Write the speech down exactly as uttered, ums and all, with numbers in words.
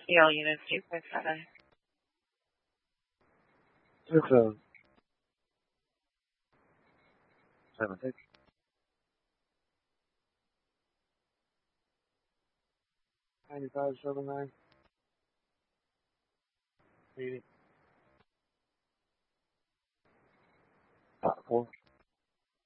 C L unit two point seven. Six seven. Seven six. Ninety-five seven nine. Eighty. Five four.